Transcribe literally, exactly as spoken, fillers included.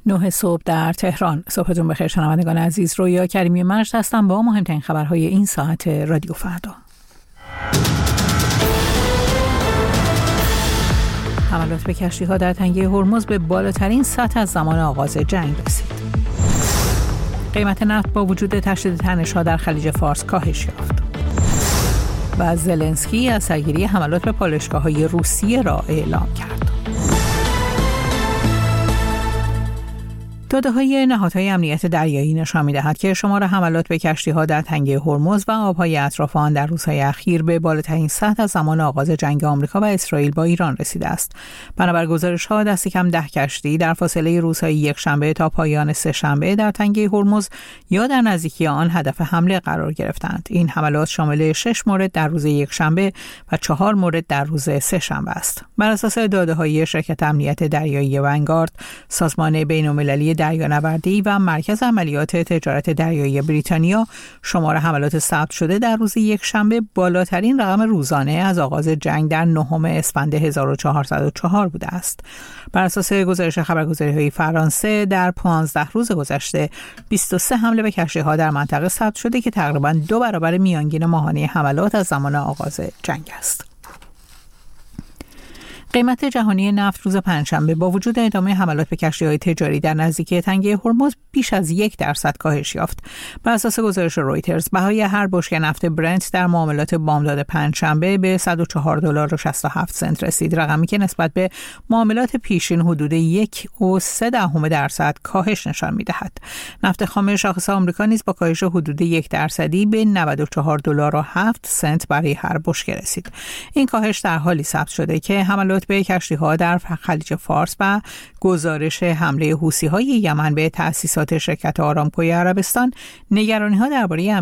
نه صبح در تهران. صبحتون بخیر شنوندگان عزیز. رویا کریمی مجد هستم با مهمترین خبرهای این ساعت رادیو فردا. حملات به کشتی‌ها در تنگه هرمز به بالاترین سطح از زمان آغاز جنگ رسید. قیمت نفت با وجود تشدید تنش‌ها در خلیج فارس کاهش یافت. و زلنسکی از سرگیری حملات به پالایشگاه‌های روسیه را اعلام کرد. داده‌های نهادهای امنیت دریایی نشان می‌دهد که شمار حملات به کشتی‌ها در تنگه هرمز و آب‌های اطراف آن در روزهای اخیر به بالاترین سطح از زمان آغاز جنگ آمریکا و اسرائیل با ایران رسیده است. بنابر گزارش‌ها دست کم ده کشتی در فاصله روزهای یکشنبه تا پایان سه‌شنبه در تنگه هرمز یا در نزدیکی آن هدف حمله قرار گرفتند. این حملات شامل شش مورد در روز یکشنبه و چهار مورد در روز سه‌شنبه است. بر اساس داده‌های شرکت امنیت دریایی ونگارد، سازمان بین‌المللی دریانوردی و مرکز عملیات تجارت دریایی بریتانیا، شمار حملات ثبت شده در روز یکشنبه بالاترین رقم روزانه از آغاز جنگ در نهم اسفند هزار و چهارصد و چهار بوده است. بر اساس گزارش خبرگزاری‌های فرانسه در پانزده روز گذشته بیست و سه حمله به کشتی‌ها در منطقه ثبت شده که تقریباً دو برابر میانگین ماهانه حملات از زمان آغاز جنگ است. قیمت جهانی نفت روز پنجشنبه با وجود ادامه حملات به کشتی‌های تجاری در نزدیکی تنگه هرمز بیش از یک درصد کاهش یافت. بر اساس گزارش رویترز، بهای هر بشکه نفت برنت در معاملات بامداد پنجشنبه به صد و چهار دلار و شصت و هفت سنت رسید، رقمی که نسبت به معاملات پیشین حدود یک و سه دهم درصد کاهش نشان می‌دهد. نفت خام شاخص آمریکا نیز با کاهش حدود یک درصدی به نود و چهار دلار و هفت سنت برای هر بشکه رسید. این کاهش در حالی ثبت شده که حملات به کشتی‌ها در خلیج فارس و گزارش حمله حوثی‌های یمن به تأسیسات شرکت آرامکوی عربستان نگرانی‌ها درباره